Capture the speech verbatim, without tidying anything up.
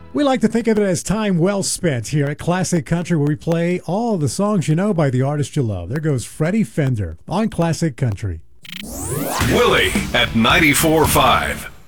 We like to think of it as time well spent here at Classic Country, where we play all the songs you know by the artist you love. There goes Freddie Fender on Classic Country. Willie at ninety-four point five.